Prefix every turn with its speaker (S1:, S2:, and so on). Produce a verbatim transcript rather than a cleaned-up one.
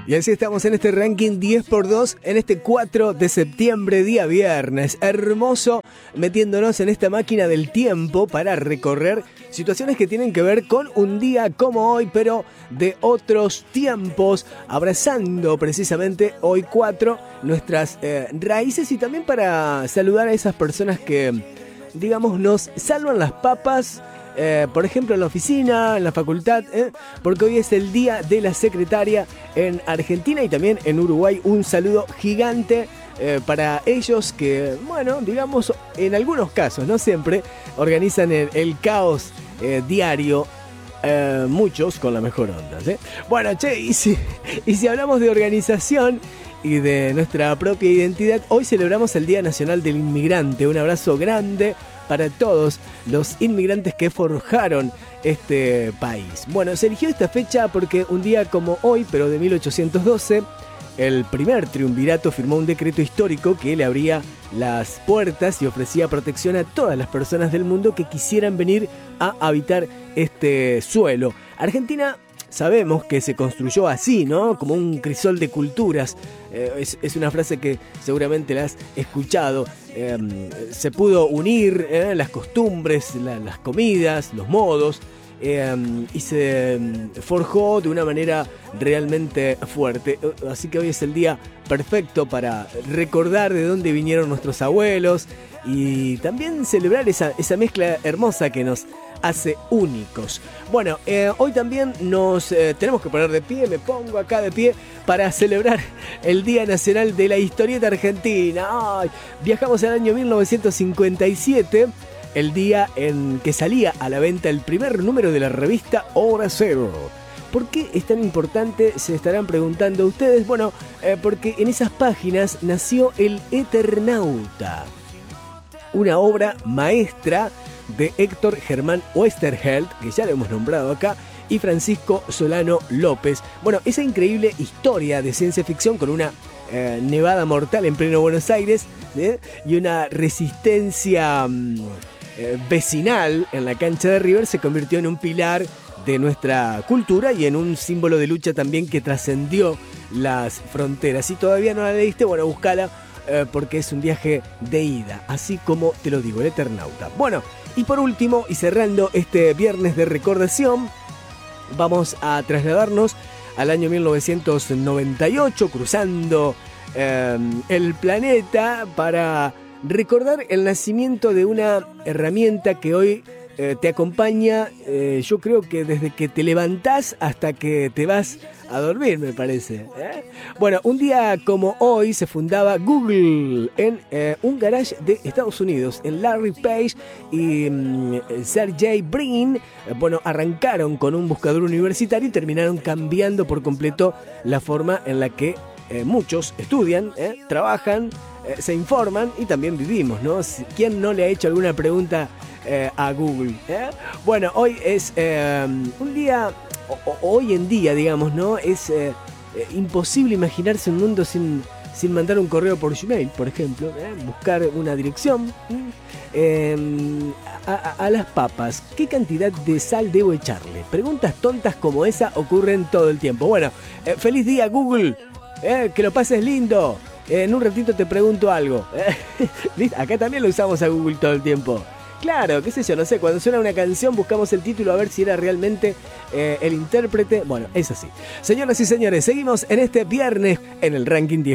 S1: Y así estamos en este ranking diez por dos, en este cuatro de septiembre, día viernes. Hermoso, metiéndonos en esta máquina del tiempo para recorrer situaciones que tienen que ver con un día como hoy, pero de otros tiempos, abrazando precisamente hoy cuatro nuestras eh, raíces, y también para saludar a esas personas que, digamos, nos salvan las papas. Eh, por ejemplo, en la oficina, en la facultad, ¿eh? Porque hoy es el día de la secretaria en Argentina y también en Uruguay. Un saludo gigante eh, para ellos que, bueno, digamos, en algunos casos, no siempre, organizan el, el caos eh, diario. Eh, muchos con la mejor onda, ¿sí? Bueno, che, y si, y si hablamos de organización y de nuestra propia identidad, hoy celebramos el Día Nacional del Inmigrante. Un abrazo grande para todos los inmigrantes que forjaron este país. Bueno, se eligió esta fecha porque un día como hoy, pero de mil ochocientos doce, el primer triunvirato firmó un decreto histórico que le abría las puertas y ofrecía protección a todas las personas del mundo que quisieran venir a habitar este suelo. Argentina, sabemos que se construyó así, ¿no? Como un crisol de culturas. Eh, es, es una frase que seguramente la has escuchado. Eh, se pudo unir eh, las costumbres, la, las comidas, los modos, eh, y se forjó de una manera realmente fuerte. Así que hoy es el día perfecto para recordar de dónde vinieron nuestros abuelos y también celebrar esa, esa mezcla hermosa que nos hace únicos. Bueno, eh, hoy también nos eh, tenemos que poner de pie, me pongo acá de pie para celebrar el Día Nacional de la Historieta Argentina. Ay, viajamos al año mil novecientos cincuenta y siete, el día en que salía a la venta el primer número de la revista Hora Cero. ¿Por qué es tan importante? Se estarán preguntando ustedes. Bueno, eh, porque en esas páginas nació El Eternauta, una obra maestra de Héctor Germán Oesterheld, que ya lo hemos nombrado acá, y Francisco Solano López. Bueno, esa increíble historia de ciencia ficción con una eh, nevada mortal en pleno Buenos Aires, ¿eh? Y una resistencia mm, eh, vecinal en la cancha de River se convirtió en un pilar de nuestra cultura y en un símbolo de lucha también que trascendió las fronteras. Si todavía no la leíste, bueno, búscala, eh, porque es un viaje de ida, así como te lo digo, El Eternauta. Bueno, y por último, y cerrando este viernes de recordación, vamos a trasladarnos al año mil novecientos noventa y ocho, cruzando eh, el planeta para recordar el nacimiento de una herramienta que hoy eh, te acompaña, eh, yo creo que desde que te levantás hasta que te vas a dormir, me parece, ¿eh? Bueno, un día como hoy se fundaba Google en eh, un garage de Estados Unidos. En Larry Page y mm, Sergey Brin, eh, bueno, arrancaron con un buscador universitario y terminaron cambiando por completo la forma en la que eh, muchos estudian, eh, trabajan, eh, se informan y también vivimos, ¿no? ¿Quién no le ha hecho alguna pregunta eh, a Google? ¿eh? Bueno, hoy es eh, un día... O, hoy en día, digamos, ¿no? Es eh, eh, imposible imaginarse un mundo sin, sin mandar un correo por Gmail, por ejemplo, ¿eh? Buscar una dirección. Eh, a, a, a las papas, ¿qué cantidad de sal debo echarle? Preguntas tontas como esa ocurren todo el tiempo. Bueno, eh, feliz día, Google, eh, que lo pases lindo. Eh, en un ratito te pregunto algo. ¿Eh? Acá también lo usamos a Google todo el tiempo. Claro, qué sé yo, no sé, cuando suena una canción buscamos el título a ver si era realmente eh, el intérprete. Bueno, es así. Señoras y señores, seguimos en este viernes en el ranking diez.